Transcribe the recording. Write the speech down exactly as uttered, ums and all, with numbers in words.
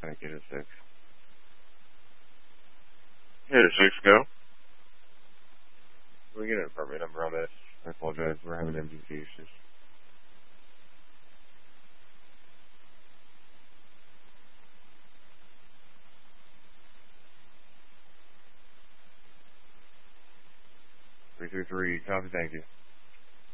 Thank you to six. Here to six, go. Can we get an apartment number on this? I apologize. We're having M D C issues. three three three. Copy. Thank you.